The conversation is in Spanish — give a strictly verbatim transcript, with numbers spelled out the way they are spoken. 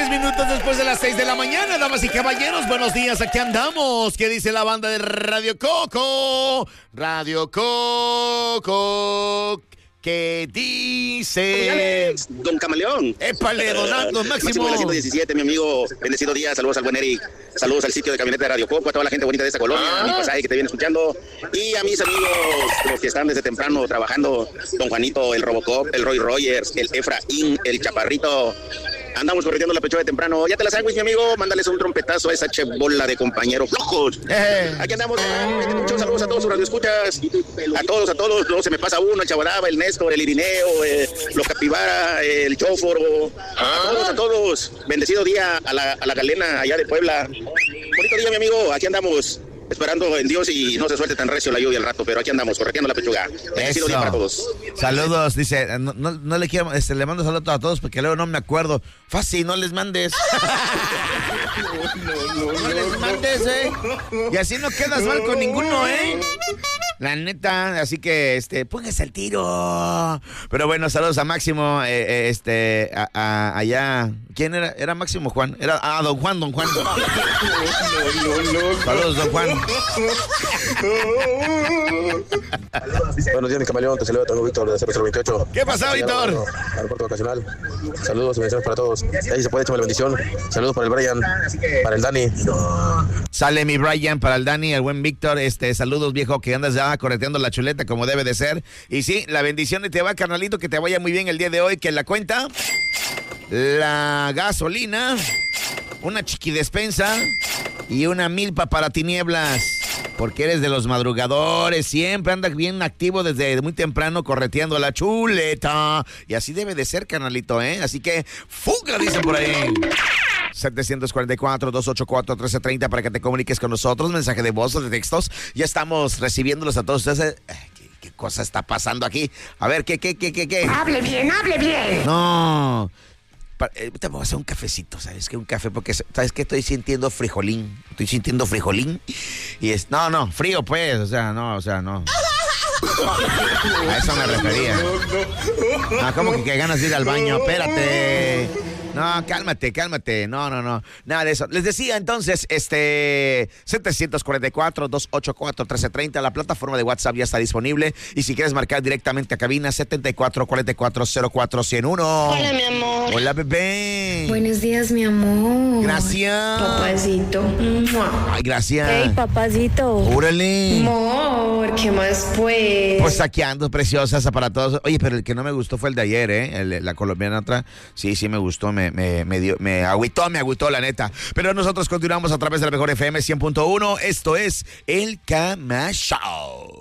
tres minutos después de las seis de la mañana, damas y caballeros, buenos días, aquí andamos. ¿Qué dice la banda de Radio Coco? Radio Coco... ¿Qué dice? Don Camaleón. Épale, don, don Máximo. Máximo de ciento diecisiete, mi amigo. Bendecido día. Saludos al buen Eric. Saludos al sitio de camioneta de Radio Coco, a toda la gente bonita de esta colonia, ah. a mi pasaje que te viene escuchando. Y a mis amigos, los que están desde temprano trabajando. Don Juanito, el Robocop, el Roy Rogers, el Efraín, el Chaparrito. Andamos corriendo la pechuga de temprano. Ya te la sabes, mi amigo. Mándales un trompetazo a esa chebola de compañeros flojos. Eh. Aquí andamos. Eh, muchos saludos a todos sus radioescuchas. A todos, a todos. No se me pasa uno, el Chabaraba, el Néstor, el Irineo, eh, los Capibara, el Chóforo. Ah. A todos, a todos. Bendecido día a la, a la Galena allá de Puebla. Bonito día, mi amigo. Aquí andamos. Esperando en Dios y no se suelte tan recio la lluvia al rato, pero aquí andamos, correteando la pechuga. Bendecido día para todos. Saludos, dice, no, no, no le quiero, este, le mando saludos a todos porque luego no me acuerdo. Fácil, no les mandes. no, no, no, no les mandes, eh. Y así no quedas mal con ninguno, eh. La neta, así que, este, póngase el tiro. Pero bueno, saludos a Máximo, eh, eh, este, a, a, allá. ¿Quién era? ¿Era Máximo Juan? Era, ah, don Juan, don Juan. No, no, no, saludos, don Juan. Buenos días, mi camaleón. Te saluda a Víctor de C P cero veintiocho. ¿Qué pasa, Víctor? Aeropuerto Vacacional. Saludos y bendiciones para todos. Ahí se puede echar la bendición. Saludos para el Brian, para el Dani. Sale mi Brian, para el Dani, el buen Víctor. Este, saludos, viejo, que andas ya correteando la chuleta como debe de ser. Y sí, la bendición te va, carnalito, que te vaya muy bien el día de hoy, que la cuenta, la gasolina, una chiquidespensa y una milpa para tinieblas. Porque eres de los madrugadores, siempre andas bien activo desde muy temprano correteando la chuleta. Y así debe de ser, carnalito, ¿eh? Así que, fuga, dicen por ahí. setecientos cuarenta y cuatro, doscientos ochenta y cuatro, trece treinta para que te comuniques con nosotros. Mensaje de voz o de textos. Ya estamos recibiéndolos a todos ustedes. ¿Qué, qué cosa está pasando aquí? A ver, ¿qué, qué, qué, qué, qué? Hable bien, hable bien. No. Te voy a hacer un cafecito, ¿sabes qué? Un café, porque, ¿sabes qué? Estoy sintiendo frijolín. Estoy sintiendo frijolín. Y es, no, no, frío, pues. O sea, no, o sea, no. A eso me refería. No, ¿cómo que, que ganas de ir al baño? Espérate. No, cálmate, cálmate. No, no, no. Nada de eso. Les decía entonces, este, setecientos cuarenta y cuatro, doscientos ochenta y cuatro, trece treinta. La plataforma de WhatsApp ya está disponible. Y si quieres marcar directamente a cabina, setenta y cuatro, cuarenta y cuatro, cero cuatro, ciento uno. Hola, mi amor. Hola, bebé. Buenos días, mi amor. Gracias. Papacito. Ay, gracias. Hey, papacito. Órale. Amor, ¿qué más pues? Pues saqueando, preciosas, para todos. Oye, pero el que no me gustó fue el de ayer, ¿eh? El, la colombiana otra. Sí, sí me gustó, me, me, me dio, me agüitó, me agüitó, la neta. Pero nosotros continuamos a través de la mejor F M cien punto uno. Esto es El Cama Show.